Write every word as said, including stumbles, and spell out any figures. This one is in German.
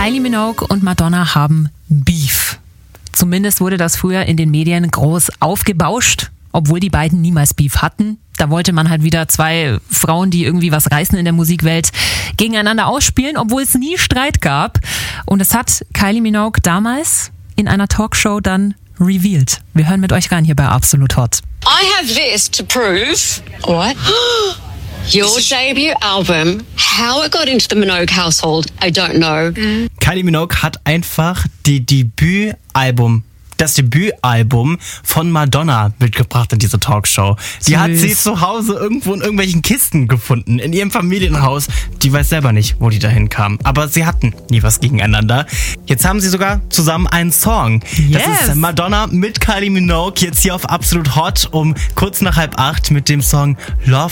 Kylie Minogue und Madonna haben Beef. Zumindest wurde das früher in den Medien groß aufgebauscht, obwohl die beiden niemals Beef hatten. Da wollte man halt wieder zwei Frauen, die irgendwie was reißen in der Musikwelt, gegeneinander ausspielen, obwohl es nie Streit gab. Und das hat Kylie Minogue damals in einer Talkshow dann revealed. Wir hören mit euch rein hier bei Absolut Hot. I have this to prove. What? Your debut album, how it got into the Minogue household, I don't know. Kylie Minogue hat einfach die Debütalbum, das Debütalbum von Madonna mitgebracht in diese Talkshow. Die Süß. hat sie zu Hause irgendwo in irgendwelchen Kisten gefunden, in ihrem Familienhaus. Die weiß selber nicht, wo die dahin kam. Aber sie hatten nie was gegeneinander. Jetzt haben sie sogar zusammen einen Song. Yes. Das ist Madonna mit Kylie Minogue, jetzt hier auf Absolut Hot um kurz nach halb acht mit dem Song Love